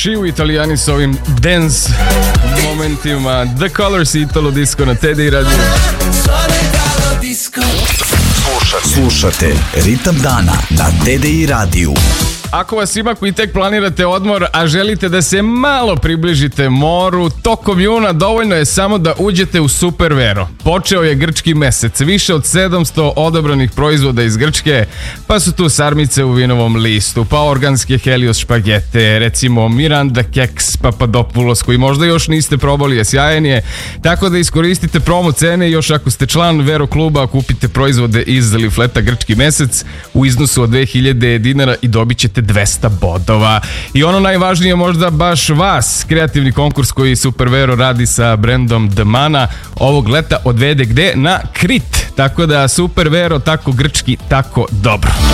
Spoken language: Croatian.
Šiu Italijani s ovim dance momentima. The Colors i Italo Disco na TDI Radio. Slušate Ritam dana na TDI radiju. Ako vas ima koji tek planirate odmor, a želite da se malo približite moru, tokom juna dovoljno je samo da uđete u Super Vero. Počeo je grčki mesec, više od 700 odabranih proizvoda iz Grčke, pa su tu sarmice u vinovom listu, pa organske Helios špagete, recimo Miranda keks Papadopoulos, koji možda još niste probali, je sjajan je, tako da iskoristite promo cene i još ako ste član Vero kluba, kupite proizvode iz lifleta grčki mesec u iznosu od 2000 dinara i dobit ćete 200 bodova. I ono najvažnije možda baš vas, kreativni konkurs koji Super Vero radi sa brendom The Mana ovog leta odvede gde? Na Krit. Tako da Super Vero, tako grčki, tako dobro.